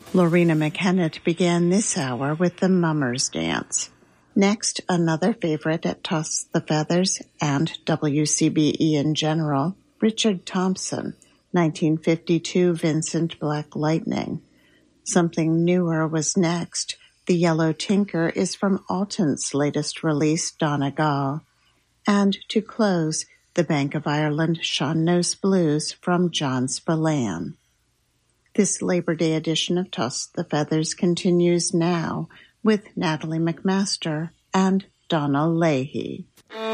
Lorena McKennett began this hour with the Mummers Dance. Next, another favorite at Toss the Feathers and WCBE in general, Richard Thompson, 1952 Vincent Black Lightning. Something newer was next. The Yellow Tinker is from Alton's latest release, Donegal. And to close, the Bank of Ireland Sean Knows Blues from John Spillane. This Labor Day edition of Toss the Feathers continues now with Natalie McMaster and Donna Leahy.